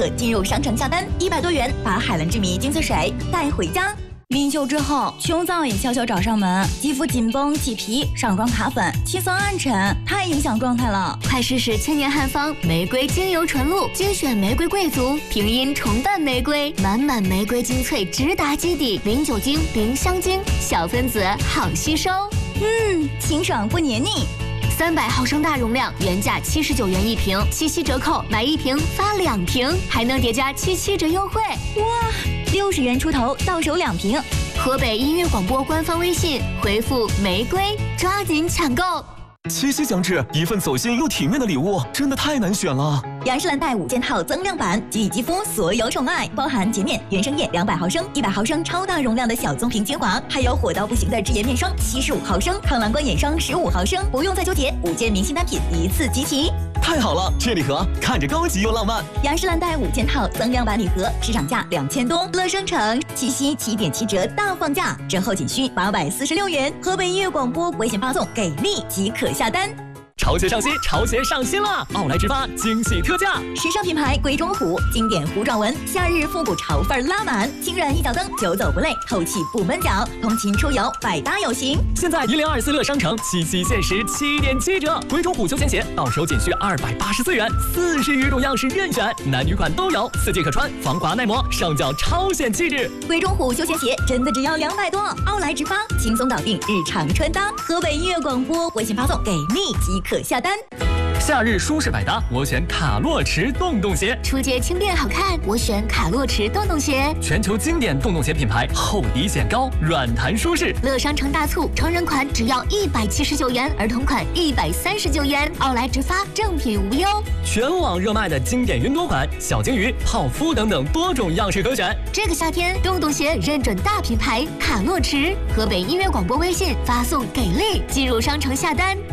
可进入商城下单，100多元把海蓝之谜精粹水带回家。临休之后，穷燥也悄悄找上门，肌肤紧绷起皮，上妆卡粉，气色暗沉，太影响状态了。 快试试千年汉方玫瑰精油纯露，精选玫瑰贵族，平阴重瓣玫瑰，满满玫瑰精粹直达基底，零酒精，零香精，小分子好吸收。 清爽不黏腻。 300毫升大容量，原价79元一瓶，7折扣，买1瓶发2瓶，还能叠加77折优惠。 哇，60元出头到手2瓶。 河北音乐广播官方微信回复玫瑰，抓紧抢购。 七夕将至，一份走心又体面的礼物真的太难选了。 雅诗兰黛5件套增量版，给予肌肤所有宠爱，包含洁面、原生液200毫升、100毫升超大容量的小棕瓶精华，还有火到不行的智颜面霜75毫升、抗蓝光眼霜15毫升，不用再纠结，5件明星单品一次集齐。 太好了，这礼盒看着高级又浪漫。 雅诗兰黛5件套增量版礼盒，市场价2000多，乐商城七夕7.7折大放价，折后仅需846元。河北音乐广播微信发送给力即可下单。 潮鞋上新，潮鞋上新了！奥莱直发惊喜特价， 时尚品牌鬼冢虎经典糊状纹，夏日复古潮范拉满，轻软一脚蹬，久走不累，透气不闷脚，通勤出游百搭有型。 现在1024乐商城七夕限时7.7折，鬼冢虎休闲鞋到手仅需284元，40余种样式任选，男女款都有，4季可穿，防滑耐磨，上脚超显气质。 鬼冢虎休闲鞋真的只要200多，奥莱直发轻松搞定日常穿搭。河北音乐广播微信发送给力即可下单。 夏日舒适百搭，我选卡洛驰洞洞鞋。 出街轻便好看，我选卡洛驰洞洞鞋。 全球经典洞洞鞋品牌，厚底显高，软弹舒适。 乐商城大促，成人款只要179元，儿童款139元。奥莱直发，正品无忧。 全网热卖的经典云朵款、小鲸鱼、泡芙等等多种样式可选。 这个夏天，洞洞鞋认准大品牌卡洛驰。河北音乐广播微信发送给力，进入商城下单。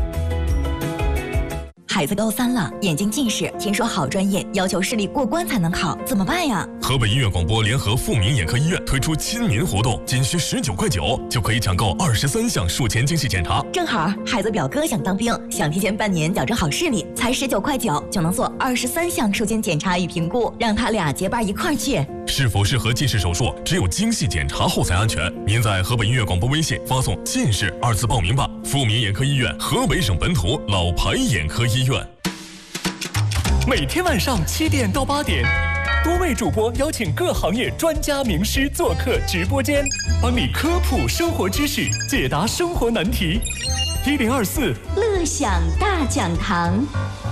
孩子高3了，眼睛近视，听说好专业要求视力过关才能考，怎么办呀？ 河北音乐广播联合富民眼科医院推出亲民活动，仅需19.9块就可以抢购23项术前精细检查。 正好孩子表哥想当兵，想提前半年矫正好视力，才19.9块就能做23项术前检查与评估，让他俩结伴一块儿去。 是否适合近视手术，只有精细检查后才安全。您在河北音乐广播微信发送“近视”2字报名吧。富民眼科医院，河北省本土老牌眼科医院。 每天晚上7点到8点，多位主播邀请各行业专家名师做客直播间，帮你科普生活知识，解答生活难题。1024 乐享大讲堂。